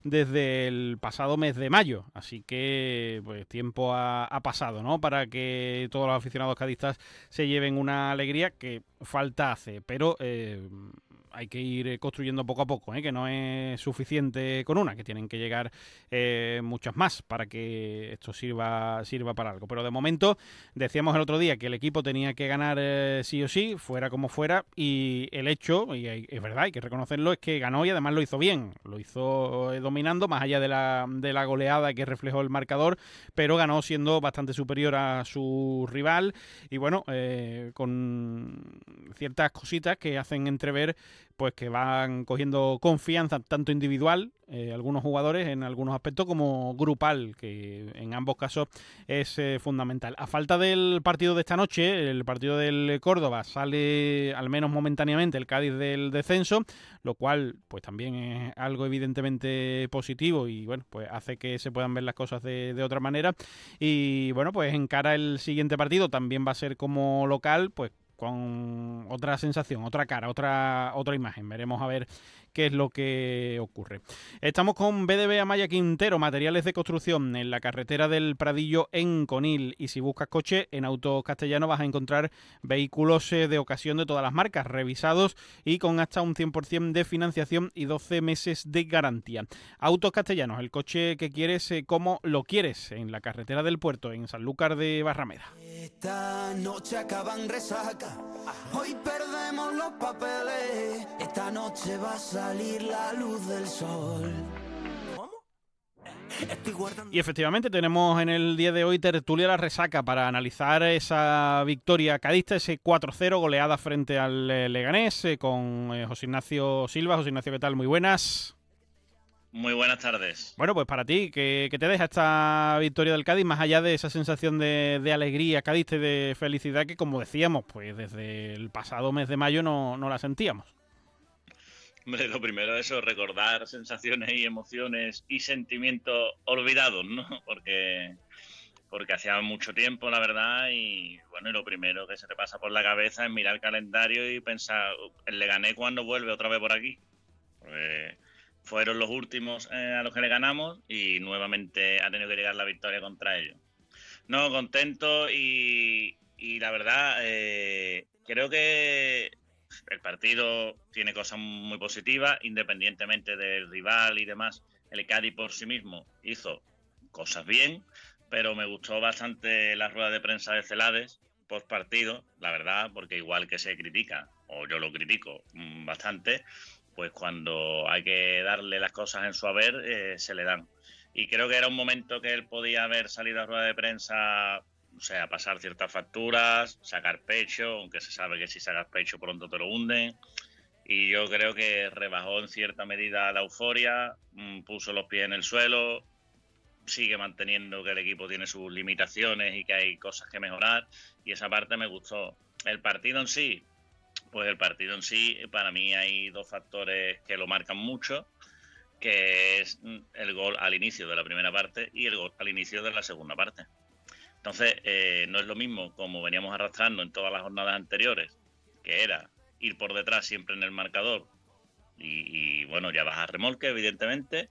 desde el pasado mes de mayo, así que pues tiempo ha pasado, ¿no? Para que todos los aficionados cadistas se lleven una alegría que falta hace, pero hay que ir construyendo poco a poco, que no es suficiente con una, que tienen que llegar muchas más para que esto sirva para algo. Pero de momento decíamos el otro día que el equipo tenía que ganar sí o sí, fuera como fuera, y el hecho, y es verdad, hay que reconocerlo, es que ganó y además lo hizo bien, lo hizo dominando, más allá de la goleada que reflejó el marcador, pero ganó siendo bastante superior a su rival y bueno, con ciertas cositas que hacen entrever pues que van cogiendo confianza tanto individual, algunos jugadores en algunos aspectos, como grupal, que en ambos casos es fundamental. A falta del partido de esta noche, el partido del Córdoba, sale al menos momentáneamente el Cádiz del descenso, lo cual pues también es algo evidentemente positivo y bueno, pues hace que se puedan ver las cosas de otra manera. Y bueno, pues en cara el siguiente partido también va a ser como local, pues con otra sensación, otra cara, otra imagen. Veremos a ver qué es lo que ocurre. Estamos con BDB Amaya Quintero, materiales de construcción, en la carretera del Pradillo en Conil. Y si buscas coche, en Autos Castellanos vas a encontrar vehículos de ocasión de todas las marcas, revisados y con hasta un 100% de financiación y 12 meses de garantía. Autos Castellanos, el coche que quieres como lo quieres, en la carretera del Puerto, en Sanlúcar de Barrameda. Esta noche acaban resaca, hoy perdemos los papeles, esta noche va a salir la luz del sol. Y efectivamente tenemos en el día de hoy tertulia La Resaca para analizar esa victoria cadista, ese 4-0 goleada frente al Leganés, con José Ignacio Silva. José Ignacio, ¿qué tal? Muy buenas. Muy buenas tardes. Bueno, pues para ti, ¿qué te deja esta victoria del Cádiz, más allá de esa sensación de alegría cadista y de felicidad que, como decíamos, pues desde el pasado mes de mayo no la sentíamos? Hombre, lo primero es eso, recordar sensaciones y emociones y sentimientos olvidados, ¿no? Porque hacía mucho tiempo, la verdad, y bueno, y lo primero que se te pasa por la cabeza es mirar el calendario y pensar, ¿el Leganés cuándo vuelve otra vez por aquí? Pues fueron los últimos a los que le ganamos y nuevamente ha tenido que llegar la victoria contra ellos. No, contento y la verdad, creo que el partido tiene cosas muy positivas, independientemente del rival y demás. El Cádiz por sí mismo hizo cosas bien, pero me gustó bastante la rueda de prensa de Celades post partido, la verdad, porque igual que se critica, o yo lo critico bastante, pues cuando hay que darle las cosas en su haber, se le dan. Y creo que era un momento que él podía haber salido a rueda de prensa, o sea, pasar ciertas facturas, sacar pecho, aunque se sabe que si sacas pecho pronto te lo hunden. Y yo creo que rebajó en cierta medida la euforia, puso los pies en el suelo, sigue manteniendo que el equipo tiene sus limitaciones y que hay cosas que mejorar, y esa parte me gustó. El partido en sí, pues el partido en sí, para mí hay dos factores que lo marcan mucho, que es el gol al inicio de la primera parte y el gol al inicio de la segunda parte. Entonces, no es lo mismo como veníamos arrastrando en todas las jornadas anteriores, que era ir por detrás siempre en el marcador y bueno, ya vas a remolque, evidentemente,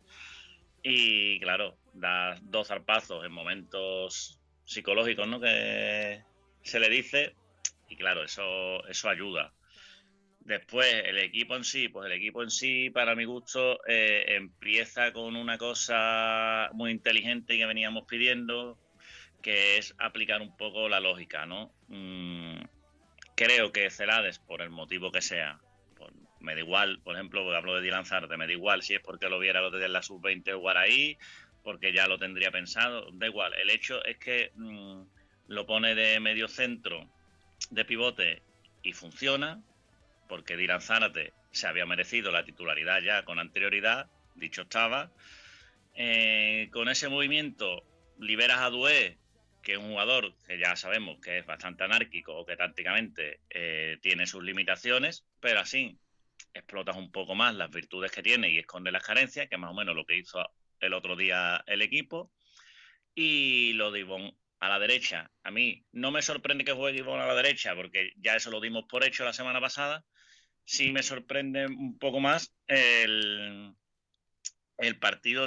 y claro, das dos zarpazos en momentos psicológicos, ¿no?, que se le dice, y claro, eso ayuda. Después, el equipo en sí, pues el equipo en sí, para mi gusto, empieza con una cosa muy inteligente que veníamos pidiendo, que es aplicar un poco la lógica, ¿no? Creo que Celades, por el motivo que sea, pues, me da igual, por ejemplo, hablo de Dylan Zarte, me da igual si es porque lo viera lo de la sub-20 jugar ahí, porque ya lo tendría pensado, da igual. El hecho es que lo pone de medio centro, de pivote, y funciona, porque Dylan Zárate se había merecido la titularidad ya con anterioridad, dicho estaba. Con ese movimiento liberas a Doué, que es un jugador que ya sabemos que es bastante anárquico o que tácticamente tiene sus limitaciones, pero así explotas un poco más las virtudes que tiene y esconde las carencias, que es más o menos lo que hizo el otro día el equipo. Y lo de Ivonne a la derecha, a mí no me sorprende que juegue Ivonne a la derecha, porque ya eso lo dimos por hecho la semana pasada. Sí me sorprende un poco más el partido